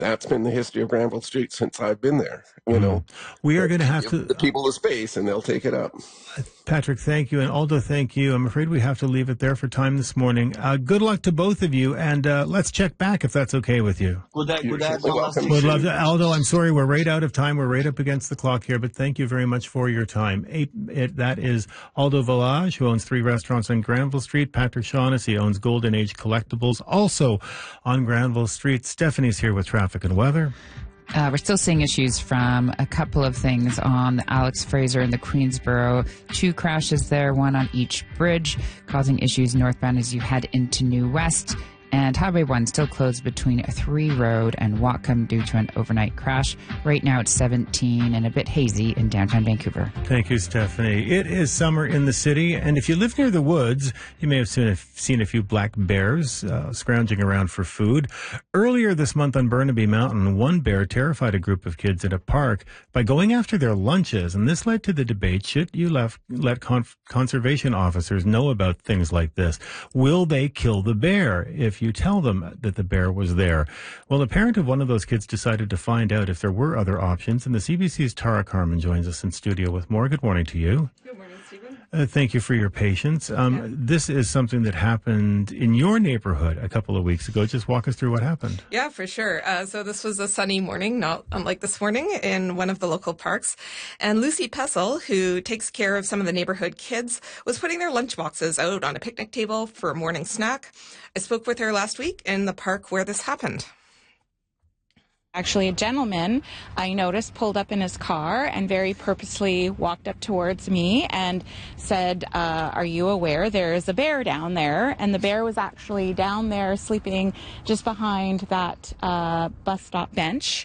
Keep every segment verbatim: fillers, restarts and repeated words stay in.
That's been the history of Granville Street since I've been there. You mm. know, we are going to have give to the people the space, and they'll take it up. Patrick, thank you, and Aldo, thank you. I'm afraid we have to leave it there for time this morning. Uh, good luck to both of you, and uh, let's check back if that's okay with you. Would that, would that Would love to. Aldo, I'm sorry, we're right out of time. We're right up against the clock here, but thank you very much for your time. Eight, it, that is Aldo Village, who owns three restaurants on Granville Street. Patrick Shaughnessy owns Golden Age Collectibles, also on Granville Street. Stephanie's here with traffic and weather. Uh, we're still seeing issues from a couple of things on the Alex Fraser and the Queensboro. Two crashes there, one on each bridge, causing issues northbound as you head into New West. And Highway one still closed between Three Road and Whatcom due to an overnight crash. Right now it's seventeen and a bit hazy in downtown Vancouver. Thank you, Stephanie. It is summer in the city, and if you live near the woods, you may have seen a, seen a few black bears uh, scrounging around for food. Earlier this month on Burnaby Mountain, one bear terrified a group of kids at a park by going after their lunches, and this led to the debate, should you left, let con- conservation officers know about things like this? Will they kill the bear if you tell them that the bear was there? Well, a parent of one of those kids decided to find out if there were other options, and the C B C's Tara Carmen joins us in studio with more. Good morning to you. Good morning, Stephen. Uh, thank you for your patience. Um, yeah. This is something that happened in your neighborhood a couple of weeks ago. Just walk us through what happened. Yeah, for sure. Uh, so this was a sunny morning, not unlike this morning, in one of the local parks. And Lucy Pessel, who takes care of some of the neighborhood kids, was putting their lunchboxes out on a picnic table for a morning snack. I spoke with her last week in the park where this happened. Actually, a gentleman, I noticed, pulled up in his car and very purposely walked up towards me and said, uh, are you aware there is a bear down there? And the bear was actually down there sleeping just behind that uh, bus stop bench.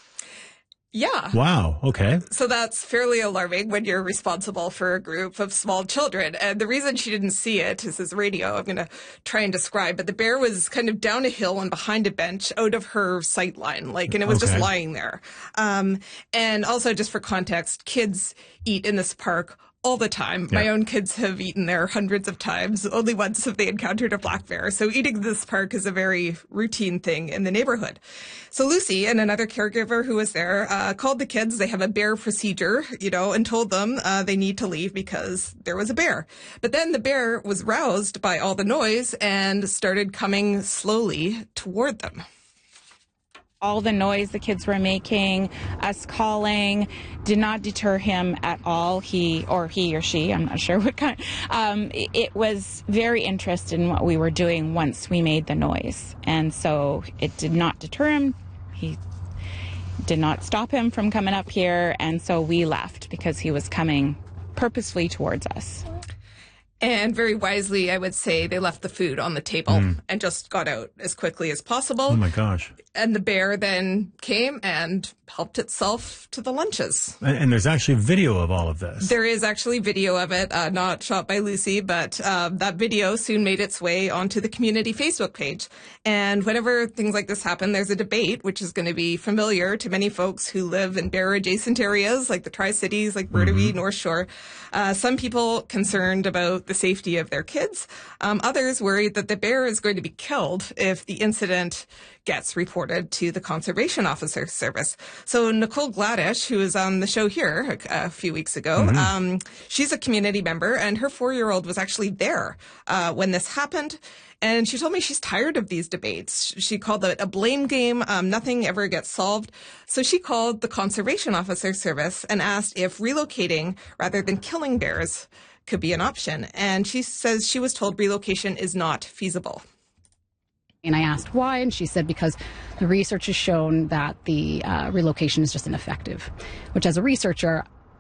Yeah. Wow. Okay. So that's fairly alarming when you're responsible for a group of small children. And the reason she didn't see it is this radio I'm going to try and describe. But the bear was kind of down a hill and behind a bench out of her sight line, like, and it was okay. just lying there. Um, and also just for context, kids eat in this park all the time. Yeah. My own kids have eaten there hundreds of times. Only once have they encountered a black bear. So eating this park is a very routine thing in the neighborhood. So Lucy and another caregiver who was there uh, called the kids. They have a bear procedure, you know, and told them uh, they need to leave because there was a bear. But then the bear was roused by all the noise and started coming slowly toward them. All the noise the kids were making, us calling, did not deter him at all. He or he or she, I'm not sure what kind. Um, it was very interested in what we were doing once we made the noise. And so it did not deter him. He did not stop him from coming up here. And so we left because he was coming purposefully towards us. And very wisely, I would say, they left the food on the table mm. and just got out as quickly as possible. Oh, my gosh. And the bear then came and helped itself to the lunches. And, and there's actually video of all of this. There is actually video of it, uh, not shot by Lucy, but uh, that video soon made its way onto the community Facebook page. And whenever things like this happen, there's a debate, which is going to be familiar to many folks who live in bear-adjacent areas like the Tri-Cities, like Burnaby, mm-hmm. North Shore. Uh, some people concerned about the safety of their kids. Um, others worried that the bear is going to be killed if the incident gets reported to the Conservation Officer Service. So Nicole Gladish, who was on the show here a, a few weeks ago, mm-hmm. um, she's a community member, and her four-year-old was actually there uh, when this happened. And she told me she's tired of these debates. She called it a blame game. Um, nothing ever gets solved. So she called the Conservation Officer Service and asked if relocating rather than killing bears could be an option. And she says she was told relocation is not feasible. And I asked why, and she said because the research has shown that the uh, relocation is just ineffective, which as a researcher,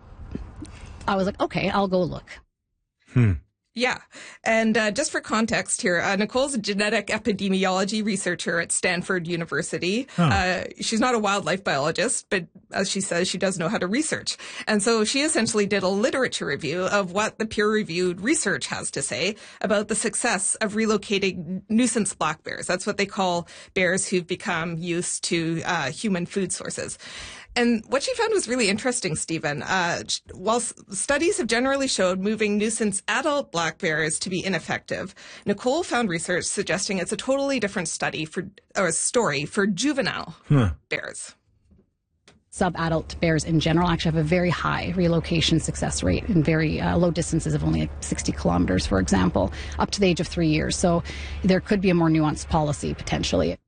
I was like, okay, I'll go look. Hmm. Yeah. And uh, just for context here, uh, Nicole's a genetic epidemiology researcher at Stanford University. Huh. Uh, she's not a wildlife biologist, but as she says, she does know how to research. And so she essentially did a literature review of what the peer-reviewed research has to say about the success of relocating nuisance black bears. That's what they call bears who've become used to uh, human food sources. And what she found was really interesting, Stephen. Uh, while studies have generally showed moving nuisance adult black bears to be ineffective, Nicole found research suggesting it's a totally different study for, or story for juvenile huh. bears. Sub-adult bears in general actually have a very high relocation success rate in very uh, low distances of only like sixty kilometers, for example, up to the age of three years. So there could be a more nuanced policy potentially.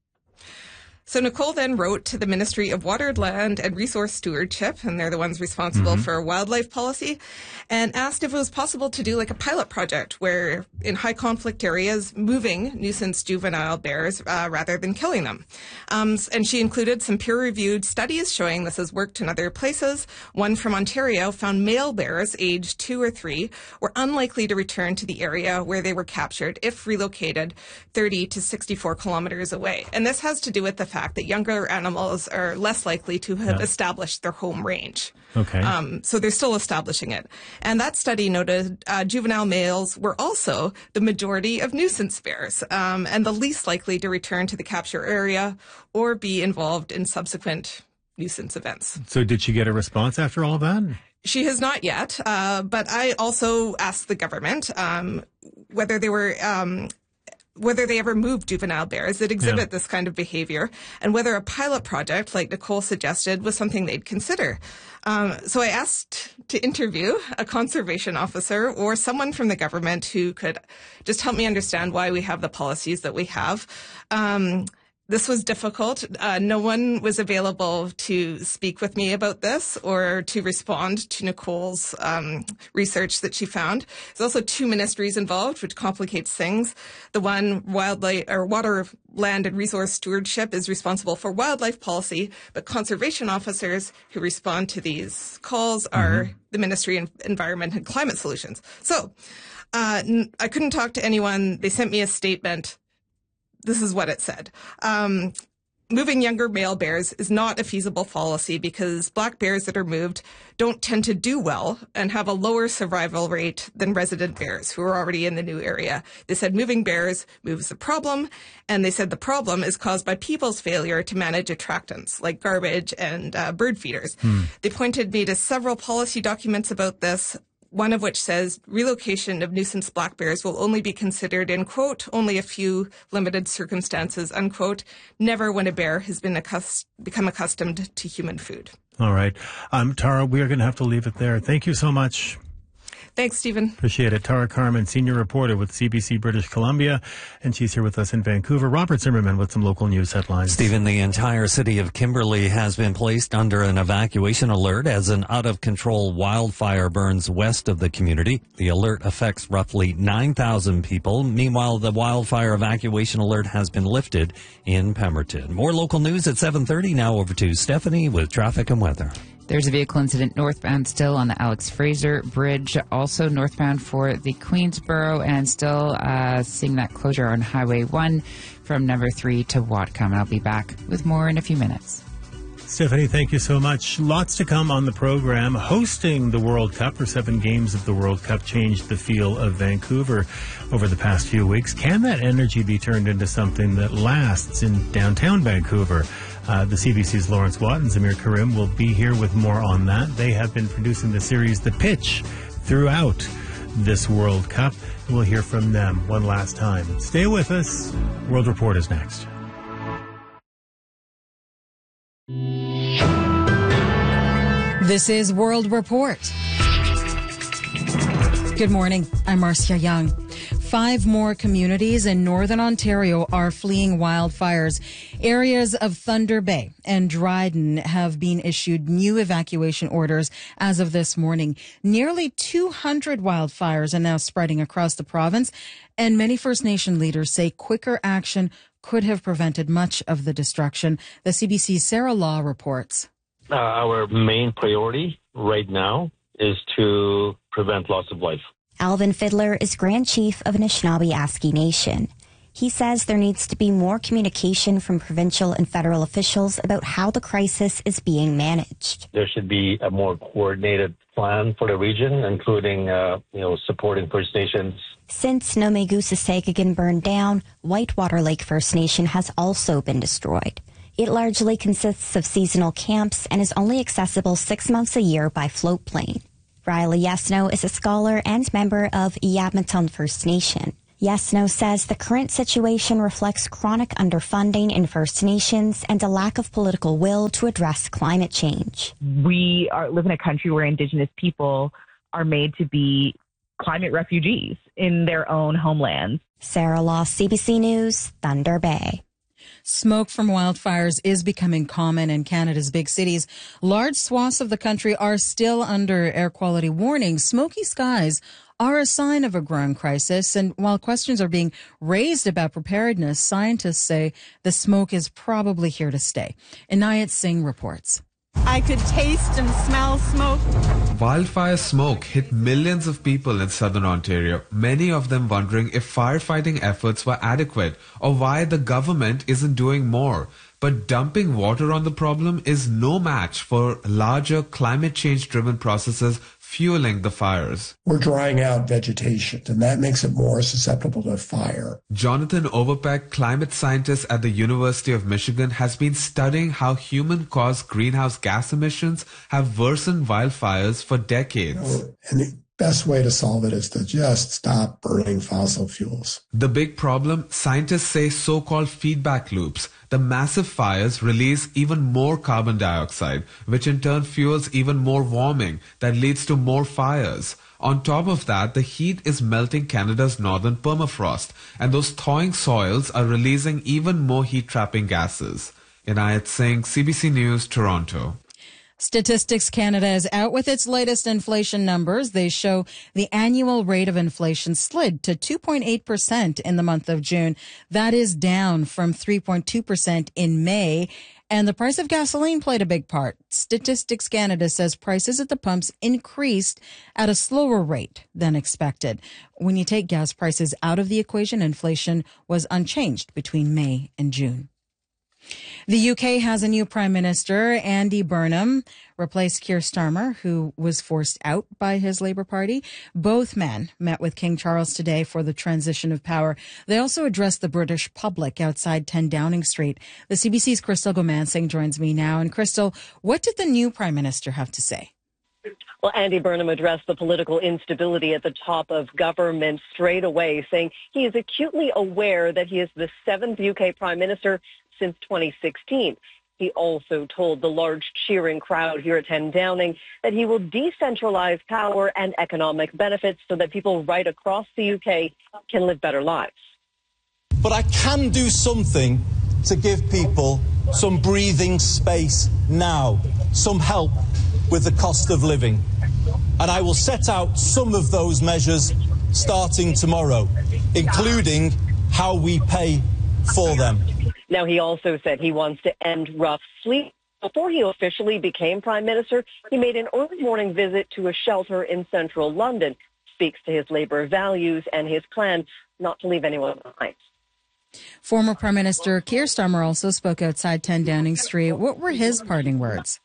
So Nicole then wrote to the Ministry of Water, Land and Resource Stewardship, and they're the ones responsible mm-hmm. for wildlife policy, and asked if it was possible to do like a pilot project where in high conflict areas, moving nuisance juvenile bears uh, rather than killing them. Um, and she included some peer-reviewed studies showing this has worked in other places. One from Ontario found male bears aged two or three were unlikely to return to the area where they were captured if relocated thirty to sixty-four kilometers away. And this has to do with the fact that younger animals are less likely to have yeah. established their home range. Okay. Um, so they're still establishing it. And that study noted uh, juvenile males were also the majority of nuisance bears um, and the least likely to return to the capture area or be involved in subsequent nuisance events. So did she get a response after all that? She has not yet, uh, but I also asked the government um, whether they were... Um, whether they ever moved juvenile bears that exhibit yeah. this kind of behavior and whether a pilot project, like Nicole suggested, was something they'd consider. Um, so I asked to interview a conservation officer or someone from the government who could just help me understand why we have the policies that we have. Um, This was difficult. Uh, no one was available to speak with me about this or to respond to Nicole's um, research that she found. There's also two ministries involved, which complicates things. The one, wildlife or water, land and resource stewardship, is responsible for wildlife policy, but conservation officers who respond to these calls are mm-hmm. the Ministry of Environment and Climate Solutions. So uh, n- I couldn't talk to anyone. They sent me a statement. This is what it said. Um, moving younger male bears is not a feasible policy because black bears that are moved don't tend to do well and have a lower survival rate than resident bears who are already in the new area. They said moving bears moves the problem, and they said the problem is caused by people's failure to manage attractants like garbage and uh, bird feeders. Hmm. They pointed me to several policy documents about this, one of which says relocation of nuisance black bears will only be considered in, quote, only a few limited circumstances, unquote, never when a bear has been accust- become accustomed to human food. All right. Um, Tara, we are going to have to leave it there. Thank you so much. Thanks, Stephen. Appreciate it. Tara Carman, senior reporter with C B C British Columbia, and she's here with us in Vancouver. Robert Zimmerman with some local news headlines. Stephen, the entire city of Kimberley has been placed under an evacuation alert as an out-of-control wildfire burns west of the community. The alert affects roughly nine thousand people. Meanwhile, the wildfire evacuation alert has been lifted in Pemberton. More local news at seven thirty. Now over to Stephanie with traffic and weather. There's a vehicle incident northbound still on the Alex Fraser Bridge, also northbound for the Queensboro, and still uh, seeing that closure on Highway one from number three to Whatcom. I'll be back with more in a few minutes. Stephanie, thank you so much. Lots to come on the program. Hosting the World Cup, for seven games of the World Cup, changed the feel of Vancouver over the past few weeks. Can that energy be turned into something that lasts in downtown Vancouver? Uh, the C B C's Lawrence Watt and Zamir Karim will be here with more on that. They have been producing the series The Pitch throughout this World Cup. We'll hear from them one last time. Stay with us. World Report is next. This is World Report. Good morning. I'm Marcia Young. Five more communities in northern Ontario are fleeing wildfires. Areas of Thunder Bay and Dryden have been issued new evacuation orders as of this morning. Nearly two hundred wildfires are now spreading across the province, and many First Nation leaders say quicker action could have prevented much of the destruction. The C B C's Sarah Law reports. Uh, our main priority right now is to prevent loss of life. Alvin Fiddler is Grand Chief of Anishinaabe Aski Nation. He says there needs to be more communication from provincial and federal officials about how the crisis is being managed. There should be a more coordinated plan for the region, including, uh, you know, supporting First Nations. Since Nomegusasegagan burned down, Whitewater Lake First Nation has also been destroyed. It largely consists of seasonal camps and is only accessible six months a year by float plane. Riley Yesno is a scholar and member of Yabmaton First Nation. Yesno says the current situation reflects chronic underfunding in First Nations and a lack of political will to address climate change. We are, live in a country where Indigenous people are made to be climate refugees in their own homelands. Sarah Law, C B C News, Thunder Bay. Smoke from wildfires is becoming common in Canada's big cities. Large swaths of the country are still under air quality warnings. Smoky skies are a sign of a growing crisis. And while questions are being raised about preparedness, scientists say the smoke is probably here to stay. Inayat Singh reports. I could taste and smell smoke. Wildfire smoke hit millions of people in southern Ontario, many of them wondering if firefighting efforts were adequate or why the government isn't doing more. But dumping water on the problem is no match for larger climate change-driven processes fueling the fires. We're drying out vegetation, and that makes it more susceptible to fire. Jonathan Overpeck, climate scientist at the University of Michigan, has been studying how human-caused greenhouse gas emissions have worsened wildfires for decades. You know, and the best way to solve it is to just stop burning fossil fuels. The big problem, scientists say so-called feedback loops. The massive fires release even more carbon dioxide, which in turn fuels even more warming that leads to more fires. On top of that, the heat is melting Canada's northern permafrost, and those thawing soils are releasing even more heat-trapping gases. Inayat Singh, C B C News, Toronto. Statistics Canada is out with its latest inflation numbers. They show the annual rate of inflation slid to two point eight percent in the month of June. That is down from three point two percent in May. And the price of gasoline played a big part. Statistics Canada says prices at the pumps increased at a slower rate than expected. When you take gas prices out of the equation, inflation was unchanged between May and June. The U K has a new Prime Minister. Andy Burnham replaced Keir Starmer, who was forced out by his Labour Party. Both men met with King Charles today for the transition of power. They also addressed the British public outside ten Downing Street. The C B C's Crystal Gomansing joins me now. And Crystal, what did the new Prime Minister have to say? Well, Andy Burnham addressed the political instability at the top of government straight away, saying he is acutely aware that he is the seventh U K Prime Minister since twenty sixteen. He also told the large cheering crowd here at ten Downing that he will decentralize power and economic benefits so that people right across the U K can live better lives. But I can do something to give people some breathing space now, some help with the cost of living. And I will set out some of those measures starting tomorrow, including how we pay for them. Now, he also said he wants to end rough sleep. Before he officially became Prime Minister, he made an early morning visit to a shelter in central London, speaks to his Labour values and his plan not to leave anyone behind. Former Prime Minister Keir Starmer also spoke outside ten Downing Street. What were his parting words?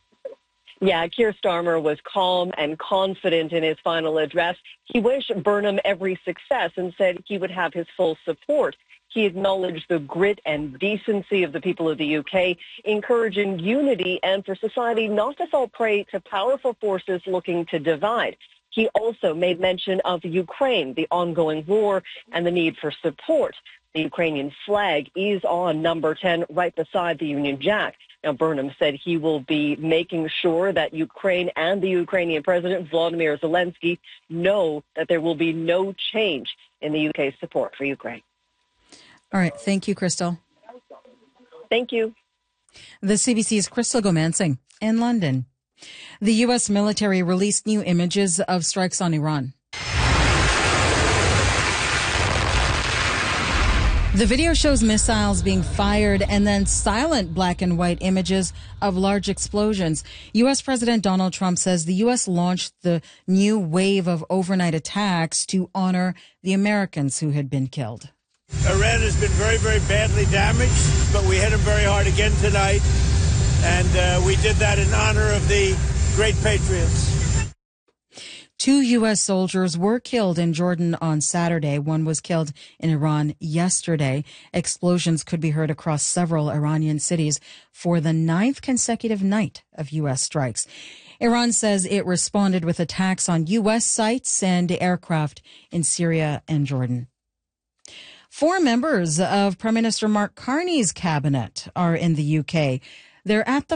Yeah, Keir Starmer was calm and confident in his final address. He wished Burnham every success and said he would have his full support. He acknowledged the grit and decency of the people of the U K, encouraging unity and for society not to fall prey to powerful forces looking to divide. He also made mention of Ukraine, the ongoing war, and the need for support. The Ukrainian flag is on number ten right beside the Union Jack. Now, Burnham said he will be making sure that Ukraine and the Ukrainian President, Volodymyr Zelensky, know that there will be no change in the U K's support for Ukraine. All right. Thank you, Crystal. Thank you. The C B C's Crystal Gomansing in London. The U S military released new images of strikes on Iran. The video shows missiles being fired and then silent black and white images of large explosions. U S President Donald Trump says the U S launched the new wave of overnight attacks to honor the Americans who had been killed. Iran has been very, very badly damaged, but we hit them very hard again tonight, and uh, we did that in honor of the great patriots. Two U S soldiers were killed in Jordan on Saturday. One was killed in Iran yesterday. Explosions could be heard across several Iranian cities for the ninth consecutive night of U S strikes. Iran says it responded with attacks on U S sites and aircraft in Syria and Jordan. Four members of Prime Minister Mark Carney's cabinet are in the U K. They're at the